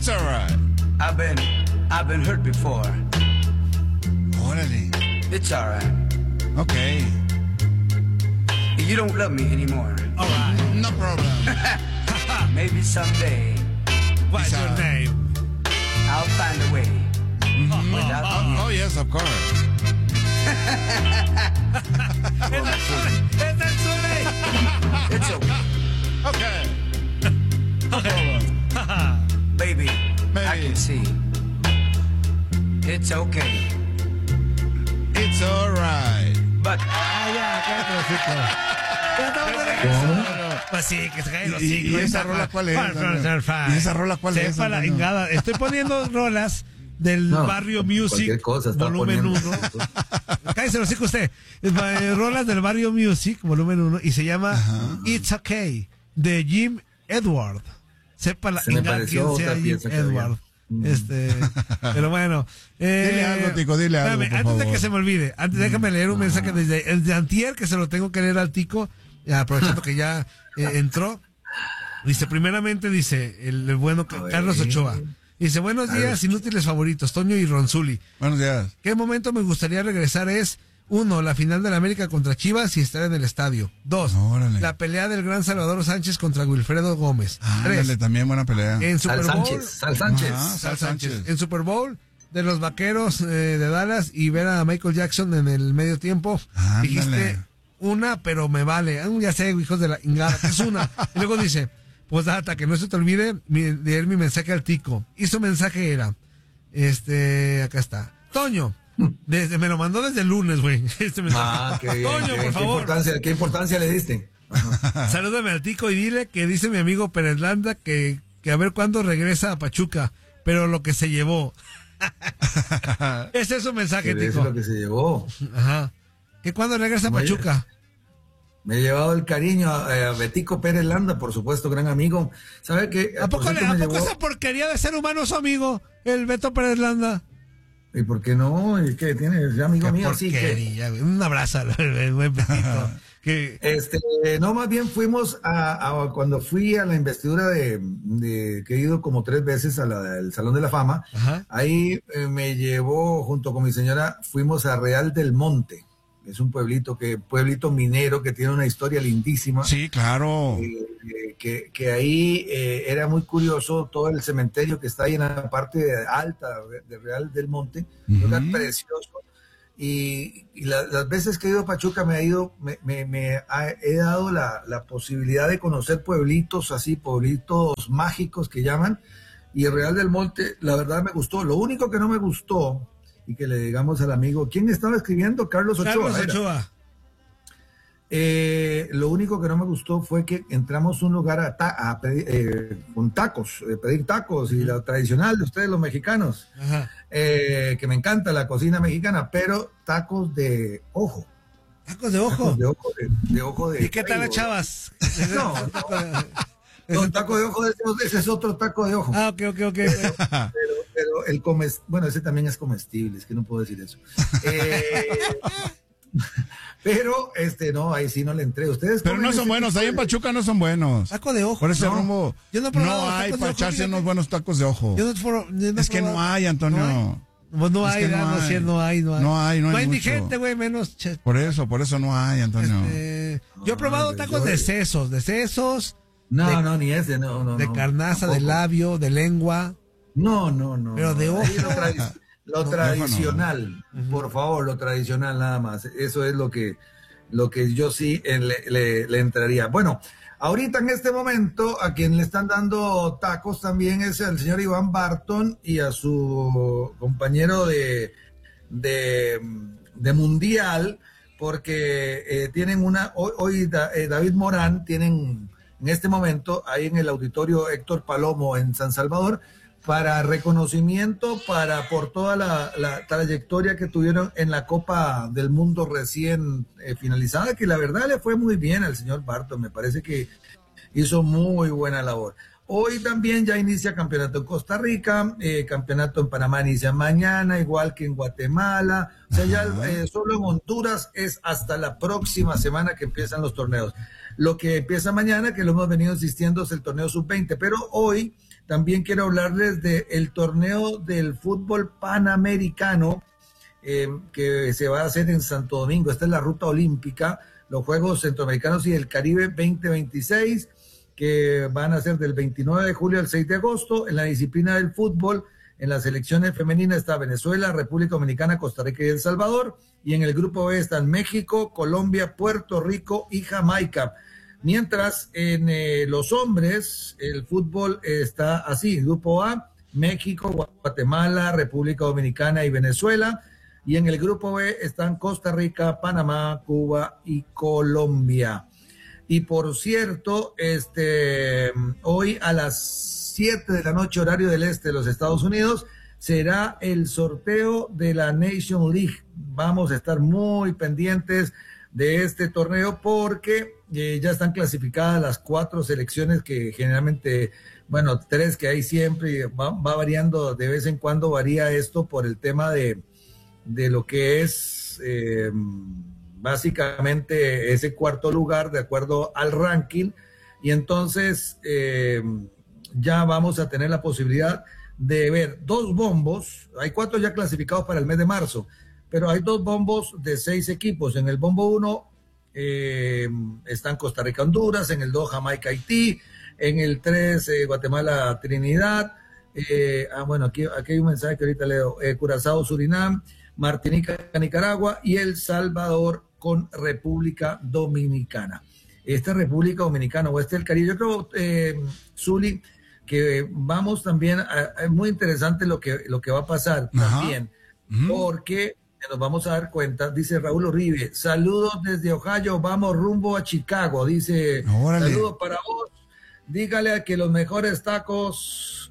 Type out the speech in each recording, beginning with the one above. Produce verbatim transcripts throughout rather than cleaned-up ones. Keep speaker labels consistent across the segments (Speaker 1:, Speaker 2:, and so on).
Speaker 1: It's alright.
Speaker 2: I've been, I've been hurt before.
Speaker 1: Órale.
Speaker 2: It's alright.
Speaker 1: Okay.
Speaker 2: You don't love me anymore.
Speaker 1: Alright. No problem.
Speaker 2: Maybe someday
Speaker 3: What's your name?
Speaker 2: I'll find a way.
Speaker 1: Mm-hmm.
Speaker 2: Without
Speaker 1: Oh,
Speaker 2: you.
Speaker 1: oh, yes, of course.
Speaker 3: ¡Es el Zule!
Speaker 2: It's okay.
Speaker 1: Okay. No problem.
Speaker 2: Baby, I
Speaker 1: Baby.
Speaker 2: can see. It's okay.
Speaker 1: It's alright.
Speaker 2: But
Speaker 3: Ah, ya, cállate los hijos. Ya estamos de regreso. Pues sí, que se caen los
Speaker 1: ¿Y-
Speaker 3: hijos.
Speaker 1: y esa rola cuál es? ¿Y esa rola cuál es,
Speaker 3: Sepa la
Speaker 1: Antonio?
Speaker 3: ingada. Estoy poniendo rolas del
Speaker 4: No,
Speaker 3: Barrio
Speaker 4: cualquier
Speaker 3: Music,
Speaker 4: cosa está
Speaker 3: volumen
Speaker 4: poniendo.
Speaker 3: uno. Cállese los hijos usted. Eh, Rolas del Barrio Music, volumen uno. Y se llama
Speaker 1: Ajá.
Speaker 3: It's Okay, de Jim Edward. Sepa la
Speaker 4: Se me
Speaker 3: ingada
Speaker 4: pareció
Speaker 3: quién sea
Speaker 4: otra
Speaker 3: Jim
Speaker 4: pieza que había.
Speaker 3: Edward. Este, pero bueno. Eh,
Speaker 1: Dile algo, Tico, dile algo,
Speaker 3: espérame,
Speaker 1: por
Speaker 3: antes de
Speaker 1: favor.
Speaker 3: que se me olvide, antes déjame leer un mensaje desde el de antier que se lo tengo que leer al Tico, ya, aprovechando que ya eh, entró. Dice, primeramente dice el, el bueno
Speaker 4: A ver.
Speaker 3: Carlos Ochoa. Dice, buenos
Speaker 4: A
Speaker 3: días,
Speaker 4: ver.
Speaker 3: inútiles favoritos, Toño y Ronzuli.
Speaker 1: Buenos días.
Speaker 3: ¿Qué momento me gustaría regresar es, uno, la final de la América contra Chivas y estar en el estadio? Dos,
Speaker 1: Órale.
Speaker 3: la pelea del gran Salvador Sánchez contra Wilfredo Gómez.
Speaker 1: Ándale,
Speaker 3: Tres,
Speaker 1: también buena pelea.
Speaker 3: en Super
Speaker 4: Sal
Speaker 3: Bowl,
Speaker 4: Sánchez, Sal Sánchez.
Speaker 1: Ajá.
Speaker 3: Sal
Speaker 1: Sal
Speaker 3: Sánchez.
Speaker 1: Sánchez.
Speaker 3: En Super Bowl de los Vaqueros eh, de Dallas y ver a Michael Jackson en el medio tiempo.
Speaker 1: Ándale.
Speaker 3: Dijiste una, pero me vale. Ah, ya sé, hijos de la ingada, que es una. Y luego dice, pues data, que no se te olvide mi- leer mi mensaje al Tico. Y su mensaje era, este, acá está. Toño, desde, me lo mandó desde el lunes, güey. Este mensaje.
Speaker 4: Ah, qué bien.
Speaker 3: Toño,
Speaker 4: qué,
Speaker 3: por
Speaker 4: qué
Speaker 3: favor,
Speaker 4: importancia, ¿Qué importancia le diste?
Speaker 3: salúdame al Tico y dile que dice mi amigo Pérez Landa que, que a ver cuándo regresa a Pachuca, pero lo que se llevó. Ese es su mensaje,
Speaker 4: Que eso
Speaker 3: Tico.
Speaker 4: es lo que se llevó.
Speaker 3: Ajá. ¿Que cuándo regresa a
Speaker 4: Oye.
Speaker 3: Pachuca?
Speaker 4: Me he llevado el cariño a, a Betico Pérez Landa, por supuesto, gran amigo. ¿Sabe qué?
Speaker 3: ¿A poco,
Speaker 4: Por
Speaker 3: le,
Speaker 4: cierto,
Speaker 3: ¿a
Speaker 4: me
Speaker 3: poco
Speaker 4: llevó-
Speaker 3: esa porquería de ser humano su amigo, el Beto Pérez Landa?
Speaker 4: ¿Y por qué no? ¿Y qué tiene? Es amigo
Speaker 3: Qué
Speaker 4: mío, así que...
Speaker 3: porquería, güey. Un abrazo al al buen Betito. que,
Speaker 4: Este, no, más bien fuimos a, a- cuando fui a la investidura de, de que he ido como tres veces a la- al Salón de la Fama.
Speaker 3: Ajá.
Speaker 4: Ahí eh, me llevó junto con mi señora, fuimos a Real del Monte. Es un pueblito que, pueblito minero que tiene una historia lindísima.
Speaker 1: Sí, claro.
Speaker 4: Eh, eh, que, que ahí eh, era muy curioso todo el cementerio que está ahí en la parte alta de Real del Monte, un lugar
Speaker 1: Ujú.
Speaker 4: precioso. Y, y la- las veces que he ido a Pachuca me ha ido, me, me- me ha- he dado la, la posibilidad de conocer pueblitos así, pueblitos mágicos que llaman, y el Real del Monte, la verdad me gustó. Lo único que no me gustó, y que le digamos al amigo, ¿quién estaba escribiendo? Carlos Ochoa.
Speaker 3: Carlos
Speaker 4: era.
Speaker 3: Ochoa.
Speaker 4: Eh, lo único que no me gustó fue que entramos a un lugar a ta- a pedir, eh, con tacos, eh, pedir tacos y lo tradicional de ustedes los mexicanos,
Speaker 3: Ajá.
Speaker 4: eh, que me encanta la cocina mexicana, pero tacos de ojo,
Speaker 3: Tacos de ojo.
Speaker 4: tacos de ojo de, de ojo de
Speaker 3: ¿Y qué tal las
Speaker 4: cuello.
Speaker 3: chavas?
Speaker 4: No, No, taco de ojo, ese, ese es otro taco de ojo.
Speaker 3: Ah, ok, ok, ok.
Speaker 4: Pero, pero el comes, bueno, ese también es comestible, es que no puedo decir eso. Eh, pero, este, no, ahí sí no le entré. Ustedes
Speaker 1: Pero
Speaker 4: comen
Speaker 1: no son
Speaker 4: ese
Speaker 1: buenos,
Speaker 4: tipo
Speaker 1: ahí
Speaker 4: de-
Speaker 1: en Pachuca no son buenos.
Speaker 3: Taco de ojo.
Speaker 1: Por ese
Speaker 3: No.
Speaker 1: rumbo
Speaker 3: Yo no he probado
Speaker 1: no hay
Speaker 3: tacos de
Speaker 1: para
Speaker 3: ojo,
Speaker 1: echarse
Speaker 3: fíjate.
Speaker 1: unos buenos tacos de ojo.
Speaker 3: Yo no he pro- yo no he
Speaker 1: Es que no
Speaker 3: probado.
Speaker 1: hay, Antonio.
Speaker 3: No hay. Pues no
Speaker 1: Es
Speaker 3: hay,
Speaker 1: que no
Speaker 3: no, no,
Speaker 1: hay.
Speaker 3: sí, no hay, no hay.
Speaker 1: No hay, no hay
Speaker 3: ni
Speaker 1: mucho.
Speaker 3: gente, güey, menos. che-
Speaker 1: Por eso, por eso no hay, Antonio.
Speaker 3: este, yo he probado
Speaker 4: Ah,
Speaker 3: tacos
Speaker 4: yo-
Speaker 3: de sesos, de sesos,
Speaker 4: No,
Speaker 3: de-
Speaker 4: no, ni ese, no, no.
Speaker 3: de
Speaker 4: no,
Speaker 3: carnaza, de
Speaker 4: tampoco.
Speaker 3: labio, de lengua.
Speaker 4: No, no, no.
Speaker 3: Pero
Speaker 4: no.
Speaker 3: de
Speaker 4: Ahí
Speaker 3: ojo.
Speaker 4: Lo, tradi- lo
Speaker 1: No,
Speaker 4: tradicional, por favor, lo tradicional nada más. Eso es lo que, lo que yo sí eh, le, le- le entraría. Bueno, ahorita en este momento a quien le están dando tacos también es el señor Iván Barton y a su compañero de, de, de Mundial, porque eh, tienen una, hoy, hoy Da- eh, David Morán tienen en este momento ahí en el auditorio Héctor Palomo en San Salvador, para reconocimiento, para por toda la, la trayectoria que tuvieron en la Copa del Mundo recién eh, finalizada, que la verdad le fue muy bien al señor Barton, me parece que hizo muy buena labor. Hoy también ya inicia campeonato en Costa Rica, eh, campeonato en Panamá inicia mañana, igual que en Guatemala, o sea, ya eh, solo en Honduras es hasta la próxima semana que empiezan los torneos. Lo que empieza mañana, que lo hemos venido insistiendo, es el torneo sub veinte, pero hoy también quiero hablarles del torneo del fútbol panamericano eh, que se va a hacer en Santo Domingo. Esta es la ruta olímpica, los Juegos Centroamericanos y del Caribe veinte veintiséis, que van a ser del veintinueve de julio al seis de agosto. En la disciplina del fútbol, en las selecciones femeninas está Venezuela, República Dominicana, Costa Rica y El Salvador. Y en el grupo B están México, Colombia, Puerto Rico y Jamaica. Mientras en eh, los hombres, el fútbol está así: grupo A, México, Guatemala, República Dominicana y Venezuela. Y en el grupo B están Costa Rica, Panamá, Cuba y Colombia. Y por cierto, este, hoy a las siete de la noche, horario del este de los Estados Unidos, será el sorteo de la Nation League. Vamos a estar muy pendientes de este torneo porque eh, ya están clasificadas las cuatro selecciones que generalmente, bueno, tres que hay siempre, y va, va variando, de vez en cuando varía esto por el tema de, de lo que es eh, básicamente ese cuarto lugar de acuerdo al ranking, y entonces eh, ya vamos a tener la posibilidad de ver dos bombos. Hay cuatro ya clasificados para el mes de marzo, pero hay dos bombos de seis equipos. En el bombo uno eh, están Costa Rica, Honduras; en el dos, Jamaica, Haití; en el tres, eh, Guatemala, Trinidad; eh, ah, bueno, aquí, aquí hay un mensaje que ahorita leo: eh, Curazao, Surinam; Martinica, Nicaragua; y El Salvador con República Dominicana. Esta República Dominicana o este del Caribe, yo creo, eh, Zuli, que vamos también a, a, muy interesante lo que, lo que va a pasar. Ajá. También, uh-huh. Porque nos vamos a dar cuenta, dice Raúl Uribe: saludos desde Ohio, vamos rumbo a Chicago. Dice, órale, saludos para vos, dígale a que los mejores tacos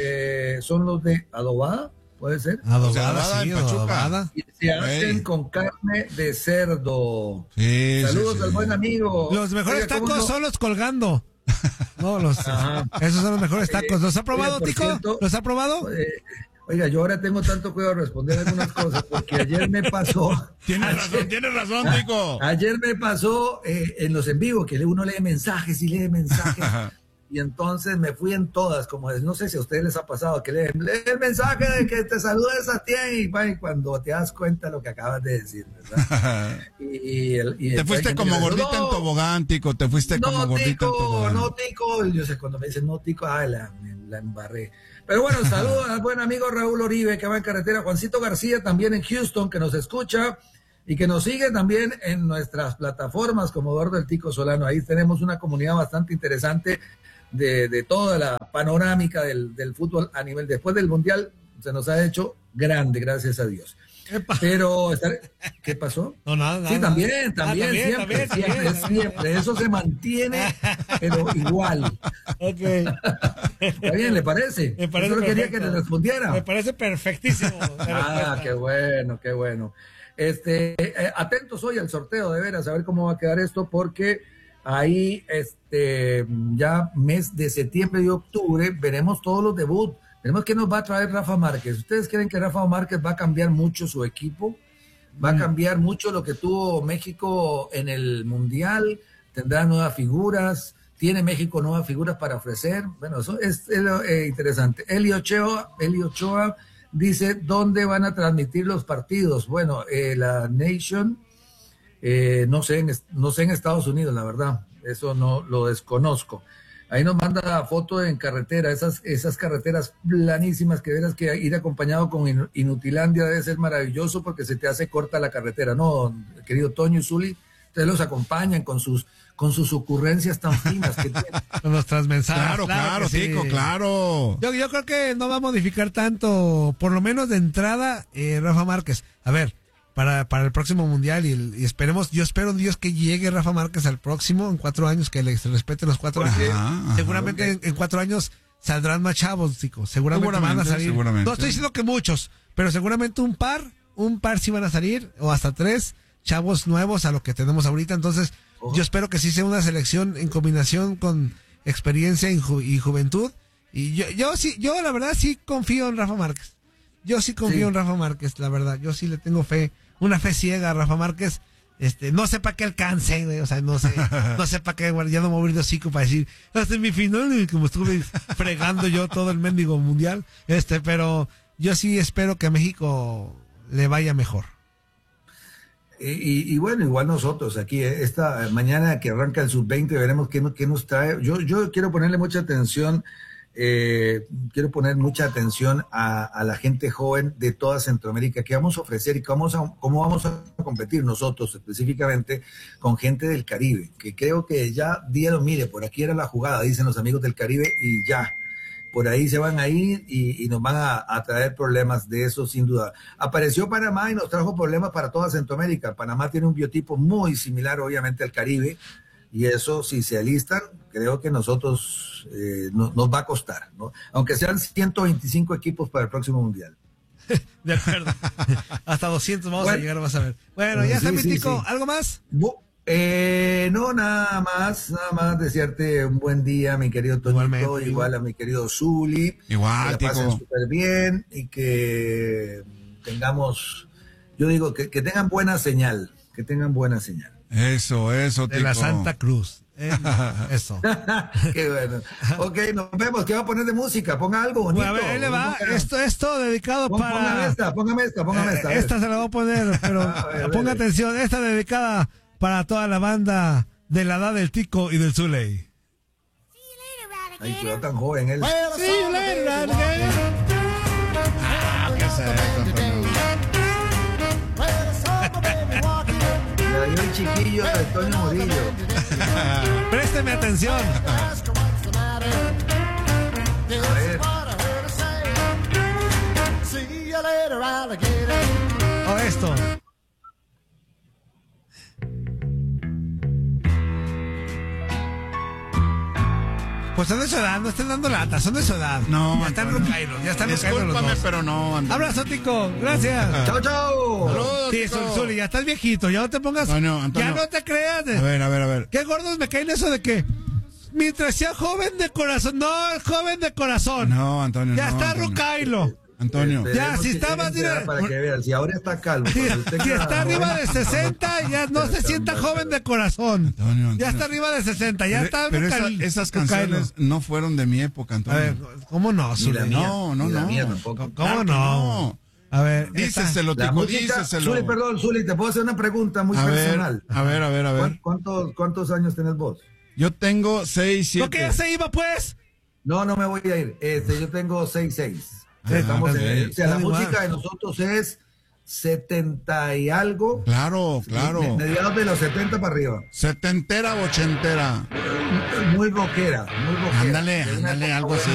Speaker 4: eh, son los de adobada, ¿puede ser?
Speaker 3: Adobada,
Speaker 1: o sea,
Speaker 3: sí,
Speaker 1: en Pachuca.
Speaker 3: Adobada.
Speaker 4: Y se hacen hey. con carne de cerdo.
Speaker 1: Sí,
Speaker 4: saludos
Speaker 1: sí, sí.
Speaker 4: al buen amigo.
Speaker 3: Los mejores Oiga, tacos no? son los colgando. No, los, esos son los mejores tacos. ¿Los ha probado, Tico? Cierto, ¿los ha probado?
Speaker 4: Eh, oiga, yo ahora tengo tanto cuidado de responder algunas cosas porque ayer me pasó.
Speaker 1: Tienes razón, tienes razón, Tico.
Speaker 4: Ayer me pasó eh, en los en vivo que uno lee mensajes y lee mensajes. Y entonces me fui en todas, como no sé si a ustedes les ha pasado, que leen, leen el mensaje de que te saludes a ti y, y cuando te das cuenta de lo que acabas de decir, ¿verdad? y, y, el, y
Speaker 1: te fuiste como dice, gordita no, en tobogán, Tico, te fuiste
Speaker 4: no,
Speaker 1: como gordita
Speaker 4: tico,
Speaker 1: en tobogán.
Speaker 4: No, Tico, yo sé, cuando me dicen no, Tico, ay, la, la embarré. Pero bueno, saludos al buen amigo Raúl Uribe, que va en carretera; Juancito García, también en Houston, que nos escucha y que nos sigue también en nuestras plataformas como Eduardo el Tico Solano. Ahí tenemos una comunidad bastante interesante De, de toda la panorámica del, del fútbol a nivel, después del Mundial, se nos ha hecho grande, gracias a Dios. Pero, ¿qué pasó?
Speaker 3: No, nada, nada.
Speaker 4: Sí, también, también, ah, también siempre, también, siempre, también, siempre, también. Eso se mantiene, pero igual.
Speaker 3: Ok.
Speaker 4: ¿Está bien, le parece?
Speaker 3: Me parece
Speaker 4: Yo quería que le respondiera.
Speaker 3: Me parece perfectísimo.
Speaker 4: Ah, qué bueno, qué bueno. Este, eh, atentos hoy al sorteo, de veras, a ver cómo va a quedar esto, porque ahí, este, ya mes de septiembre y octubre, veremos todos los debuts. Veremos qué nos va a traer Rafa Márquez. ¿Ustedes creen que Rafa Márquez va a cambiar mucho su equipo? ¿Va a cambiar mucho lo que tuvo México en el Mundial? ¿Tendrá nuevas figuras? ¿Tiene México nuevas figuras para ofrecer? Bueno, eso es, es eh, interesante. Eli Ochoa, Eli Ochoa dice, ¿dónde van a transmitir los partidos? Bueno, eh, la Nation... Eh, no sé, en, no sé en Estados Unidos, la verdad, eso no lo desconozco. Ahí nos manda foto en carretera, esas, esas carreteras planísimas que verás que ir acompañado con Inutilandia debe ser maravilloso porque se te hace corta la carretera, ¿no, querido Toño y Zuli? Ustedes los acompañan con sus con sus ocurrencias tan finas que tienen.
Speaker 3: Con nuestras mensajes.
Speaker 1: Claro, claro, claro Tico, sí. claro.
Speaker 3: Yo, yo creo que no va a modificar tanto, por lo menos de entrada, eh, Rafa Márquez. A ver, Para, para el próximo mundial y, y esperemos, yo espero en Dios que llegue Rafa Márquez al próximo, en cuatro años, que le respete los cuatro años. Ajá, seguramente ajá, okay. en, en cuatro años saldrán más chavos, chicos. Seguramente, seguramente van a salir. No estoy diciendo que muchos, pero seguramente un par, un par sí van a salir, o hasta tres chavos nuevos a lo que tenemos ahorita. Entonces, oh. yo espero que sí sea una selección en combinación con experiencia y, ju y juventud. Y yo, yo sí, yo la verdad sí confío en Rafa Márquez. Yo sí confío sí. en Rafa Márquez, la verdad. Yo sí le tengo fe. Una fe ciega a Rafa Márquez, Este, no sé para qué alcance, güey, o sea, no sé, no sé para qué, güey, ya no me voy a abrir de hocico para decir, hasta en mi final, y como estuve fregando yo todo el mendigo mundial, este, pero yo sí espero que a México le vaya mejor.
Speaker 4: Y, y, y bueno, igual nosotros aquí, esta mañana que arranca el sub veinte, veremos qué, qué nos trae. Yo, yo quiero ponerle mucha atención, eh, quiero poner mucha atención a, a la gente joven de toda Centroamérica, que vamos a ofrecer y cómo vamos a, cómo vamos a competir nosotros específicamente con gente del Caribe, que creo que ya día lo mire, por aquí era la jugada, dicen los amigos del Caribe, y ya. Por ahí se van a ir y, y nos van a, a traer problemas de eso, sin duda. Apareció Panamá y nos trajo problemas para toda Centroamérica. Panamá tiene un biotipo muy similar, obviamente, al Caribe, y eso, si se alistan, creo que nosotros eh, no, nos va a costar, ¿no? Aunque sean ciento veinticinco equipos para el próximo Mundial.
Speaker 3: De acuerdo. Hasta doscientos vamos
Speaker 4: bueno,
Speaker 3: a llegar, vas a ver. Bueno, ya está,
Speaker 4: sí,
Speaker 3: Mítico.
Speaker 4: sí, sí.
Speaker 3: ¿Algo más?
Speaker 4: Bo Eh, no, nada más, nada más desearte un buen día, mi querido Toñito, igual a mi querido Zuli.
Speaker 1: Igual,
Speaker 4: que la pasen súper bien y que tengamos, yo digo, que, que tengan buena señal, que tengan buena señal.
Speaker 1: Eso, eso,
Speaker 3: de la Santa Cruz. Eh, eso.
Speaker 4: Qué bueno. Ok, nos vemos. ¿Qué va a poner de música? Ponga algo bonito.
Speaker 3: Bueno, a ver, ahí le va. Esto, esto dedicado
Speaker 4: Pon,
Speaker 3: para...
Speaker 4: Póngame esta, póngame esta, póngame esta.
Speaker 3: Eh, esta se la voy a poner, pero a ver, ponga ver. atención. Esta dedicada para toda la banda de la edad del Tico y del Zuley.
Speaker 4: Ay, quedó tan joven él.
Speaker 3: See you later, alligator.
Speaker 1: Ah, ¿qué es eso, Antonio?
Speaker 4: Me dio el chiquillo de Antonio Murillo.
Speaker 3: Présteme atención.
Speaker 4: A ver.
Speaker 3: O esto. Pues son de su edad, no estén dando lata, son de su edad.
Speaker 1: No,
Speaker 3: ya están rucailos, ya están rucailos los
Speaker 1: discúlpame,
Speaker 3: dos.
Speaker 1: pero no, Antonio.
Speaker 3: Abrazo, Tico, gracias.
Speaker 4: Chao, chao.
Speaker 1: Saludos,
Speaker 3: Sí,
Speaker 1: Tico.
Speaker 3: Zuli, ya estás viejito, ya no te pongas.
Speaker 1: Antonio, Antonio.
Speaker 3: Ya no te creas.
Speaker 1: A ver, a ver, a ver.
Speaker 3: Qué gordos me caen eso de que mientras sea joven de corazón, no es joven de corazón.
Speaker 1: No, Antonio.
Speaker 3: Ya
Speaker 1: no,
Speaker 3: está
Speaker 1: Antonio.
Speaker 3: rucailo.
Speaker 1: Antonio.
Speaker 3: Ya, si está más
Speaker 4: mira, para que vean, si ahora está calvo.
Speaker 3: Si,
Speaker 4: cuando usted
Speaker 3: si
Speaker 4: queda
Speaker 3: está arriba
Speaker 4: joven,
Speaker 3: de sesenta, ya no se sienta joven de corazón.
Speaker 1: Antonio, Antonio.
Speaker 3: Ya está arriba de sesenta, ya
Speaker 1: Pero,
Speaker 3: está
Speaker 1: pero esa-
Speaker 3: rucail-
Speaker 1: esas
Speaker 3: rucailo.
Speaker 1: canciones no fueron de mi época,
Speaker 3: A
Speaker 1: Antonio.
Speaker 3: ver, ¿cómo no,
Speaker 4: Ni la
Speaker 3: Zuli?
Speaker 4: mía,
Speaker 1: No, no,
Speaker 4: ni la
Speaker 1: no.
Speaker 4: mía tampoco.
Speaker 3: ¿Cómo
Speaker 1: Claro que
Speaker 3: no?
Speaker 1: no.
Speaker 3: A ver,
Speaker 1: Díceselo,
Speaker 4: La
Speaker 1: Tico,
Speaker 4: música,
Speaker 1: díceselo.
Speaker 4: Zuli, perdón, Zuli, te puedo hacer una pregunta muy
Speaker 1: A ver,
Speaker 4: personal.
Speaker 1: a ver, a ver, a ver.
Speaker 4: ¿Cuántos, ¿Cuántos años tenés vos?
Speaker 1: Yo tengo seis,
Speaker 3: ¿Lo que
Speaker 1: siete.
Speaker 3: ya se iba, pues?
Speaker 4: No, no me voy a ir. Este, yo tengo seis seis.
Speaker 1: Ah,
Speaker 4: Estamos
Speaker 1: ok.
Speaker 4: en, o sea, la
Speaker 3: Está igual.
Speaker 4: música de nosotros es setenta y algo.
Speaker 1: Claro, claro.
Speaker 4: me- Mediados de los setenta para arriba.
Speaker 1: Setentera, ochentera.
Speaker 4: Muy rockera, muy rockera.
Speaker 1: Ándale,
Speaker 4: De una
Speaker 1: ándale,
Speaker 4: época
Speaker 1: algo así.